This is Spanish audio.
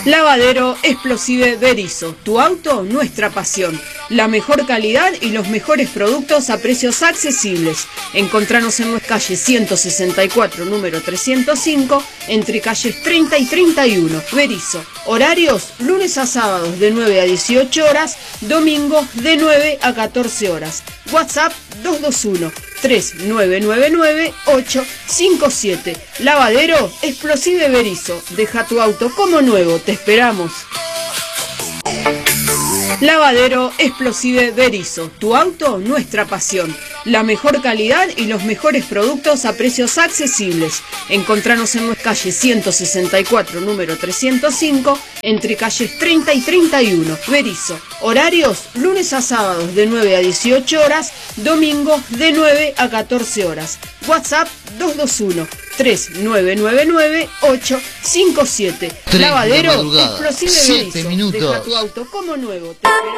Lavadero Explosive Berisso, tu auto, nuestra pasión. La mejor calidad y los mejores productos a precios accesibles. Encontranos en nuestra calle 164, número 305, entre calles 30 y 31. Berisso. Horarios, lunes a sábados de 9 a 18 horas, domingos de 9 a 14 horas. WhatsApp 221-3999-857. Lavadero Explosive Berisso. Deja tu auto como nuevo, te esperamos. Lavadero Explosive Berisso, tu auto, nuestra pasión. La mejor calidad y los mejores productos a precios accesibles. Encontranos en nuestra calle 164, número 305, entre calles 30 y 31. Berisso. Horarios, lunes a sábados de 9 a 18 horas, domingos de 9 a 14 horas. WhatsApp 221-3999-857. Lavadero Explosive Berisso. Deja tu auto como nuevo.